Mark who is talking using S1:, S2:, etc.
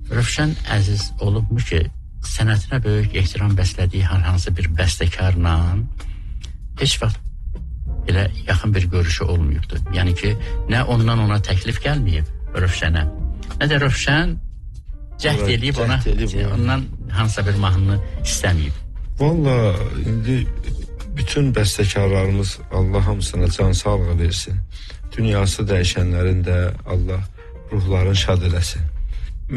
S1: Rövşən Əziz olubmu ki, sənətinə böyük ehtiram bəslədiyi hər hansı bir bəstəkarla heç vaxt elə yaxın bir görüşü olmayıbdır. Yəni ki, nə ondan ona təklif gəlməyib Rövşənə, nə də Rövşən cəhd eləyib ona, ondan hansısa bir mahnını istəməyib.
S2: Valla indi bütün bəstəkarlarımız Allah hamısına can sağlığı versin. Dünyası dəyişənlərin də Allah ruhlarını şad eləsin.